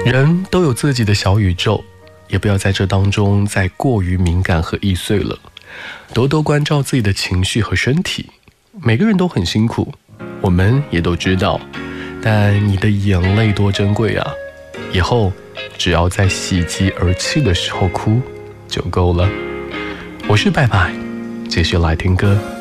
人都有自己的小宇宙，也不要在这当中再过于敏感和易碎了，多多关照自己的情绪和身体。每个人都很辛苦，我们也都知道，但你的眼泪多珍贵啊，以后只要在喜极而泣的时候哭就够了。我是拜拜，继续来听歌。